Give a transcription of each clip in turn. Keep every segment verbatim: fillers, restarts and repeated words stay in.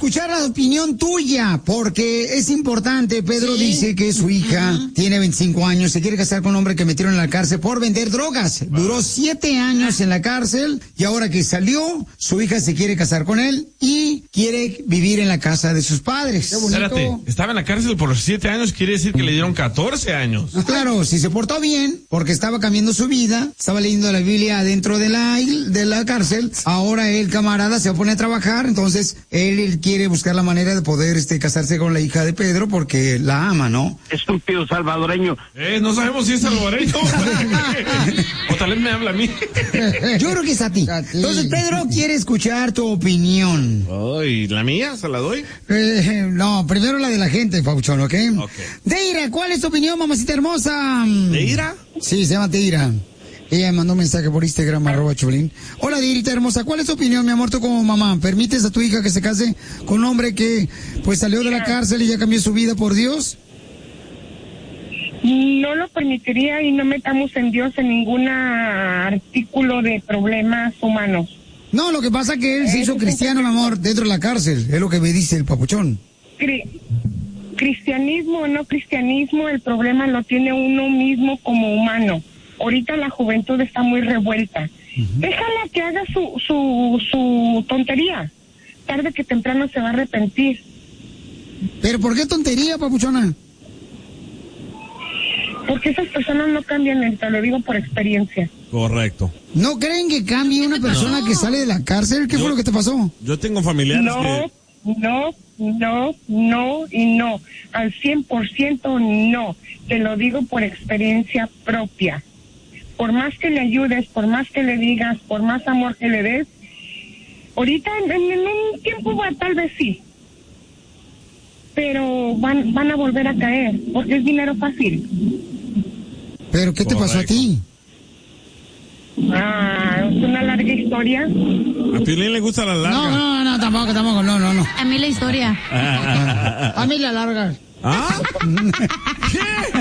escuchar la opinión tuya, porque es importante. Pedro sí. dice que su hija uh-huh. tiene veinticinco años, se quiere casar con un hombre que metieron en la cárcel por vender drogas. Wow. Duró siete años en la cárcel y ahora que salió, su hija se quiere casar con él y quiere vivir en la casa de sus padres. Espérate, estaba en la cárcel por siete años, quiere decir que le dieron catorce años. Claro, si se portó bien, porque estaba cambiando su vida, estaba leyendo la Biblia dentro de la, de la cárcel, ahora el camarada se pone a trabajar, entonces él, él quiere buscar la manera de poder este casarse con la hija de Pedro porque la ama, ¿no? Estúpido salvadoreño. Eh, no sabemos si es salvadoreño. O tal vez me habla a mí. Yo creo que es a ti. a ti. Entonces Pedro quiere escuchar tu opinión. ¿Y la mía? ¿Se la doy? Eh, no, primero la de la gente, Pauchón, ¿ok? Ok. Deira, ¿cuál es tu opinión, mamacita hermosa? ¿Deira? Sí, se llama Deira. Ella me mandó un mensaje por Instagram, arroba Choplin. Hola, Deirita hermosa, ¿cuál es tu opinión, mi amor, tú como mamá? ¿Permites a tu hija que se case con un hombre que, pues, salió de la cárcel y ya cambió su vida por Dios? No lo permitiría y no metamos en Dios en ningún artículo de problemas humanos. No, lo que pasa es que él se hizo cristiano, mi amor, dentro de la cárcel, es lo que me dice el papuchón. Cri- cristianismo o no cristianismo, el problema lo tiene uno mismo como humano. Ahorita la juventud está muy revuelta. Uh-huh. Déjala que haga su, su, su tontería. Tarde que temprano se va a arrepentir. ¿Pero por qué tontería, papuchona? Porque esas personas no cambian, te lo digo por experiencia. Correcto. ¿No creen que cambie una persona no. que sale de la cárcel? ¿Qué yo, fue lo que te pasó? Yo tengo familiares no, que... No, no, no y no. Al cien por ciento no. Te lo digo por experiencia propia. Por más que le ayudes, por más que le digas, por más amor que le des, ahorita en, en un tiempo va, tal vez sí. Pero van, van a volver a caer, porque es dinero fácil. ¿Pero qué te Correcto. pasó a ti? Ah, es una larga historia. A Piolín le gusta la larga. No, no, no, tampoco, tampoco, no, no, no. A mí la historia. A mí la larga. ¿Ah? ¿Qué?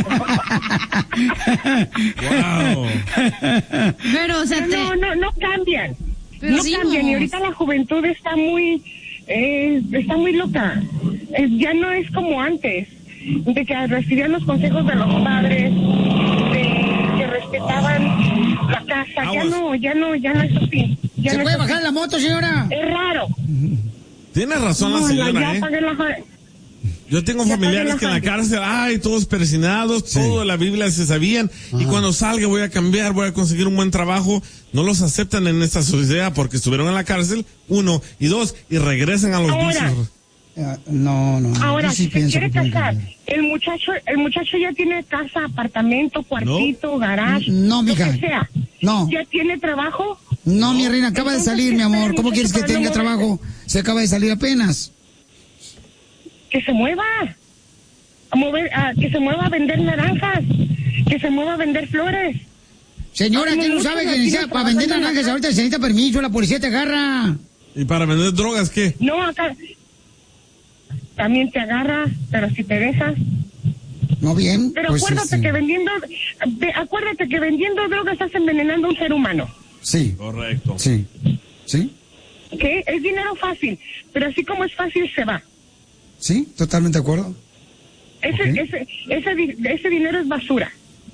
Wow. Pero, o sea, te... no, no, no cambian. Pero no sí, cambian. no. Y ahorita la juventud está muy, eh, está muy loca. Eh, ya no es como antes, de que recibían los consejos de los padres, de que respetaban la casa. Aguas. Ya no, ya no, ya no es así. Ya ¿Se no puede es bajar así. la moto, señora? Es raro. Tiene razón no, la señora, ya ¿eh? pagué la... Yo tengo ya familiares que en la cárcel, ay, todos persinados, sí. todo de la Biblia se sabían, Ajá. y cuando salga voy a cambiar, voy a conseguir un buen trabajo, no los aceptan en esta sociedad porque estuvieron en la cárcel, uno, y dos, y regresan a los Ahora, vicios. No, no, no. Ahora, sí si se quiere casar, el muchacho, el muchacho ya tiene casa, apartamento, cuartito, no. garage, no, mija. lo que sea. No. ¿Ya tiene trabajo? No, no. mi reina, acaba Entonces, de salir, mi amor. ¿Cómo quieres que tenga trabajo? Se acaba de salir apenas. Que se mueva. A mover, a, que se mueva a vender naranjas, que se mueva a vender flores. Señora, ¿quién no sabe que necesita, para vender naranjas ahorita se necesita permiso, la policía te agarra? ¿Y para vender drogas qué? No, acá también te agarra, pero si te dejas. No, bien. Pero pues acuérdate sí. que vendiendo, de, acuérdate que vendiendo drogas estás envenenando a un ser humano. Sí. Correcto. Sí. ¿Sí? Que es dinero fácil, pero así como es fácil se va. Sí, totalmente de acuerdo. Ese, okay. ese, ese, ese dinero es basura.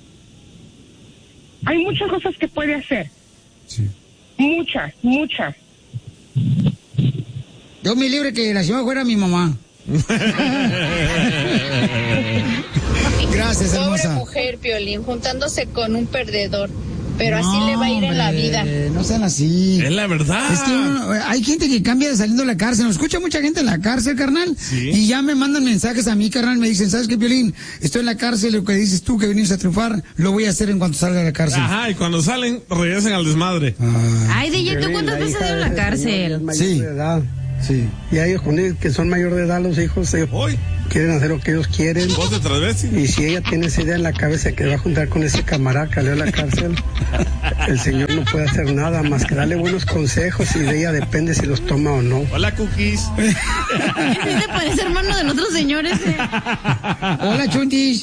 Hay muchas cosas que puede hacer. Sí. Muchas, muchas. Dios me libre que la señora fuera mi mamá. Gracias, hermosa. Pobre mujer, Piolín, juntándose con un perdedor. Pero no, así le va a ir en la vida. No sean así. Es la verdad. Es que uno, hay gente que cambia de saliendo de la cárcel. Nos escucha mucha gente en la cárcel, carnal. ¿Sí? Y ya me mandan mensajes a mí, carnal. Me dicen, ¿sabes qué, Piolín? Estoy en la cárcel. Lo que dices tú, que viniste a triunfar, lo voy a hacer en cuanto salga de la cárcel. Ajá, y cuando salen, regresan al desmadre. Ay, D J, ¿tú cuántas veces has ido a la cárcel? Sí. Sí. Y a ellos con ellos que son mayor de edad, los hijos, ellos Hoy. quieren hacer lo que ellos quieren. ¿Vos de tres veces? Y si ella tiene esa idea en la cabeza que va a juntar con ese camarada que salió a la cárcel, el señor no puede hacer nada más que darle buenos consejos y de ella depende si los toma o no. Hola, Cookies. ¿Te parece hermano de otros señores? Eh? Hola, Chuntis.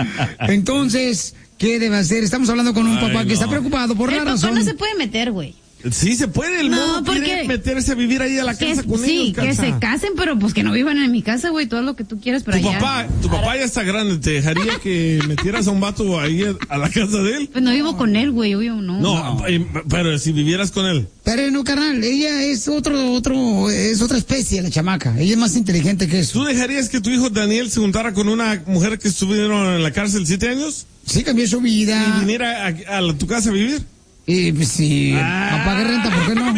Entonces, ¿qué debe hacer? Estamos hablando con un Ay, papá no. que está preocupado por el la papá razón. no se puede meter, güey. Sí, se puede, el No, modo porque- quiere meterse a vivir ahí a la Que, casa con sí, ellos, que Calza. se casen, pero pues que no vivan en mi casa, güey, todo lo que tú quieras, pero Tu allá. papá, tu papá ya está grande, ¿te dejaría que metieras a un vato ahí a la casa de él? Pues no vivo con él, güey, obvio, no. No, eh, pero si vivieras con él. Pero no, carnal, ella es otro, otro, es otra especie, la chamaca. Ella es más inteligente que eso. ¿Tú dejarías que tu hijo Daniel se juntara con una mujer que estuvieron en la cárcel siete años? Sí, cambió su vida. ¿Y viniera a, a la- tu casa a vivir? Y pues sí, Ah. a pagar renta, ¿por qué no?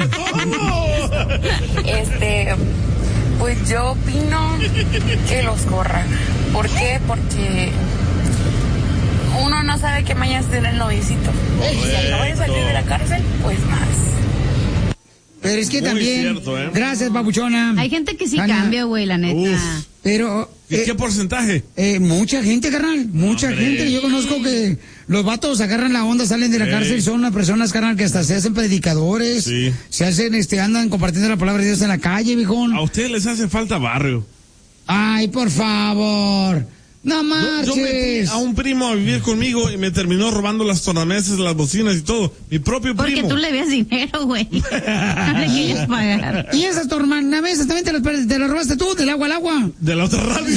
Este, pues yo opino que los corran. ¿Por qué? Porque uno no sabe qué mañana tiene el noviecito. Y si acaba de salir de la cárcel, pues más. Pero es que Muy también, cierto, ¿eh? gracias, papuchona. Hay gente que sí Ana. cambia, güey, la neta. Uf. Pero, ¿Y eh, qué porcentaje? eh, mucha gente, carnal, mucha Hombre. gente. Yo conozco que los vatos agarran la onda, salen de la Ey. cárcel, son unas personas, carnal, que hasta se hacen predicadores. Sí. Se hacen, este, andan compartiendo la palabra de Dios en la calle, viejón. A ustedes les hace falta barrio. Ay, por favor. No Yo, yo metí marches. a un primo a vivir conmigo y me terminó robando las tornamesas, las bocinas y todo. Mi propio Porque primo. tú le veas dinero, güey. No le quieres pagar. Y esas tornamesas también te las, te las robaste tú, del agua al agua. De la otra radio.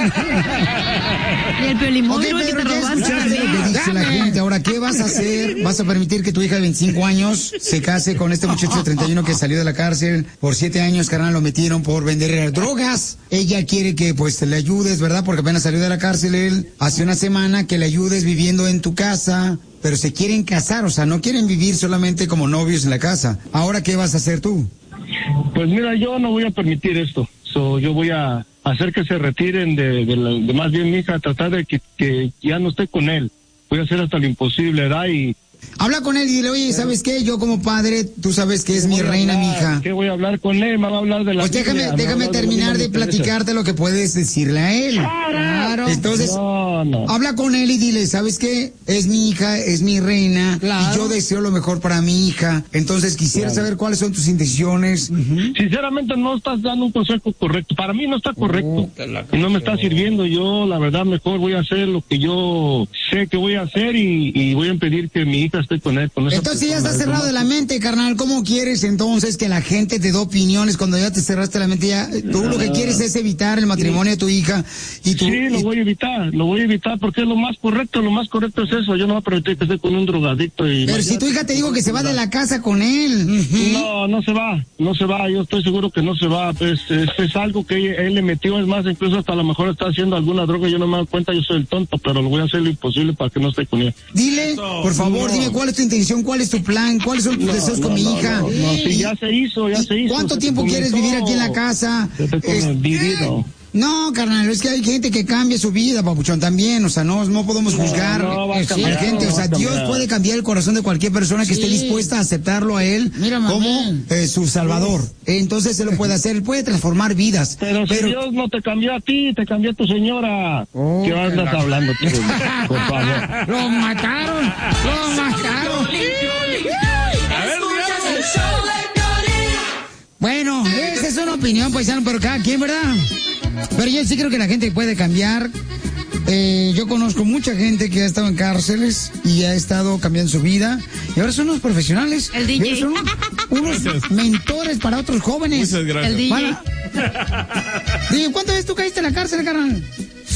Y el Ok, piolimóvil, güey, que Pedro, te ya robaste escuchaste lo que también. dice la gente. Ahora, ¿qué vas a hacer? ¿Vas a permitir que tu hija de veinticinco años se case con este muchacho de treinta y uno que salió de la cárcel? Por siete años, carnal, lo metieron por vender drogas. Ella quiere que, pues, le ayudes, ¿verdad? Porque apenas salió de la cárcel él hace una semana, que le ayudes viviendo en tu casa. Pero se quieren casar, o sea, no quieren vivir solamente como novios en la casa. Ahora, ¿qué vas a hacer tú? Pues mira, yo no voy a permitir esto. So, yo voy a hacer que se retiren de, de, la- de más bien mi hija, tratar de que, que ya no esté con él. Voy a hacer hasta lo imposible, ¿verdad? Y Habla con él y dile, oye, ¿sabes qué? Yo como padre, tú sabes que es mi voy a reina, mi hablar, hija. ¿Qué voy a hablar con él? Me va a hablar de la Pues déjame, Biblia, me va a déjame hablar de terminar lo de que me interesa. platicarte lo que puedes decirle a él. Claro. Entonces, No, no. habla con él y dile, ¿sabes qué? Es mi hija, es mi reina, Claro. y yo deseo lo mejor para mi hija. Entonces quisiera Claro. saber cuáles son tus intenciones. Sinceramente no estás dando un consejo correcto. Para mí no está correcto. Oh, Y no me está sirviendo. Yo, la verdad, mejor voy a hacer lo que yo sé que voy a hacer y, y voy a impedir que mi hija esté con él. Con esa Entonces ya persona. estás cerrado de la mente, carnal. ¿Cómo quieres entonces que la gente te dé opiniones cuando ya te cerraste la mente? Ya, tú lo que quieres es evitar el matrimonio de tu hija y tu... Sí, y- lo voy a evitar, lo voy a evitar porque es lo más correcto, lo más correcto es eso. Yo no voy a permitir que esté con un drogadicto y... Pero si tu hija te dijo que se va de la casa con él. Ujú. No, no se va, no se va, yo estoy seguro que no se va, pues es, es algo que él, él le metió, es más, incluso hasta a lo mejor está haciendo alguna droga, yo no me doy cuenta, yo soy el tonto, pero lo voy a hacer lo imposible para que no esté con él. Dile, por favor, No. dime cuál es tu intención, cuál es tu plan, cuáles son tus No, deseos con no, mi no, hija. no, no, sí, Y- ya se hizo, ya ¿y se hizo. ¿Cuánto se tiempo quieres comenzó. vivir aquí en la casa? Ya te Es- con- vivido. No, carnal, es que hay gente que cambia su vida, papuchón, también, o sea, no, no podemos No, juzgar no va a a la cambiar, gente, no o sea, va a Dios cambiar. puede cambiar el corazón de cualquier persona que esté dispuesta a aceptarlo a él como eh, su salvador. Entonces, él lo puede hacer, él puede transformar vidas. Pero, si Dios no te cambió a ti, te cambió a tu señora. Oh, ¿Qué que andas la- hablando tú? Por favor. ¡Lo mataron! ¡Lo mataron! A ver, digamos. Bueno, esa es una opinión, paisano, pero cada quien, ¿verdad? Pero yo sí creo que la gente puede cambiar. Eh, yo conozco mucha gente que ha estado en cárceles y ha estado cambiando su vida. Y ahora son unos profesionales. El D Y J. ahora son unos Gracias. mentores para otros jóvenes. Muchas gracias. El D J. Para- Dime, ¿cuántas veces tú caíste en la cárcel, carnal?